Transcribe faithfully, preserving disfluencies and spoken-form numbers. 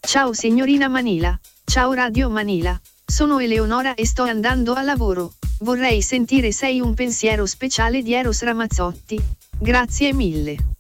Ciao signorina Manila. Ciao Radio Manila. Sono Eleonora e sto andando a lavoro. Vorrei sentire Sei un pensiero speciale di Eros Ramazzotti. Grazie mille.